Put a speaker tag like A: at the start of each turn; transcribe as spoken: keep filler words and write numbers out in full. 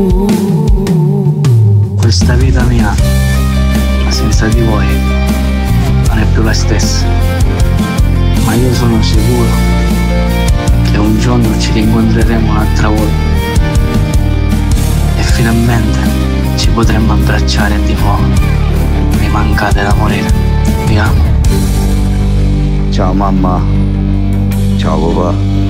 A: Questa vita mia, senza di voi, non è più la stessa. Ma io sono sicuro che un giorno ci rincontreremo un'altra volta e finalmente ci potremo abbracciare di nuovo. Mi mancate da morire, vi amo.
B: Ciao mamma, ciao papà.